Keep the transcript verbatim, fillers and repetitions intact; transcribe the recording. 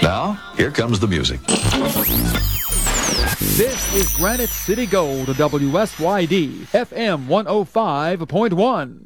Now, here comes the music. This is Granite City Gold, W S Y D, F M one oh five point one.